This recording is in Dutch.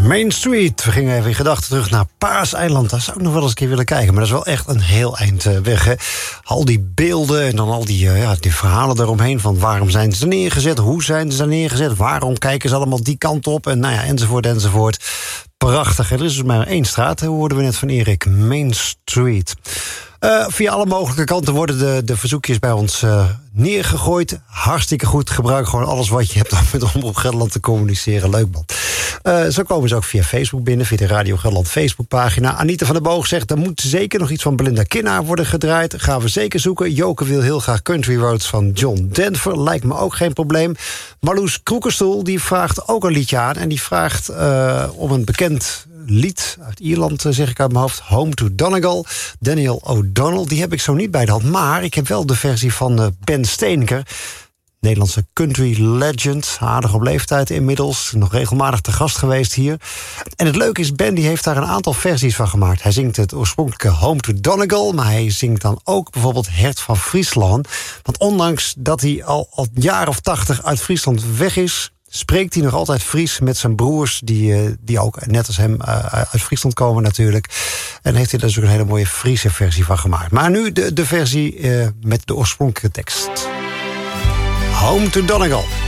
Main Street. We gingen even in gedachten terug naar Paaseiland. Daar zou ik nog wel eens een keer willen kijken. Maar dat is wel echt een heel eind weg. Hè? Al die beelden en dan al die verhalen eromheen. Van waarom zijn ze er neergezet? Hoe zijn ze er neergezet? Waarom kijken ze allemaal die kant op? En enzovoort. Prachtig. Er is dus maar één straat, hoorden we net van Erik. Main Street. Via alle mogelijke kanten worden de verzoekjes bij ons neergegooid. Hartstikke goed. Gebruik gewoon alles wat je hebt om met Omroep Gelderland te communiceren. Leuk man. Zo komen ze ook via Facebook binnen, via de Radio Gelderland Facebookpagina. Anita van der Boog zegt, er moet zeker nog iets van Belinda Kinnaar worden gedraaid. Gaan we zeker zoeken. Joke wil heel graag Country Roads van John Denver. Lijkt me ook geen probleem. Marloes Kroekerstoel, die vraagt ook een liedje aan. En die vraagt om een bekend lied uit Ierland, zeg ik uit mijn hoofd. Home to Donegal. Daniel O'Donnell, die heb ik zo niet bij de hand. Maar ik heb wel de versie van Ben Steenker. Nederlandse country legend. Aardig op leeftijd inmiddels. Nog regelmatig te gast geweest hier. En het leuke is, Ben die heeft daar een aantal versies van gemaakt. Hij zingt het oorspronkelijke Home to Donegal. Maar hij zingt dan ook bijvoorbeeld Hert van Friesland. Want ondanks dat hij al een jaar of 80 uit Friesland weg is, spreekt hij nog altijd Fries met zijn broers, die ook net als hem uit Friesland komen natuurlijk. En heeft hij daar dus ook een hele mooie Friese versie van gemaakt. Maar nu de versie met de oorspronkelijke tekst. Home to Donegal.